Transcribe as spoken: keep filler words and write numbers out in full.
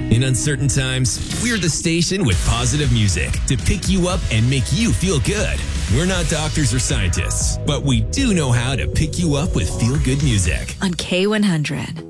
In uncertain times, we're the station with positive music to pick you up and make you feel good. We're not doctors or scientists, but we do know how to pick you up with feel-good music. On K one hundred.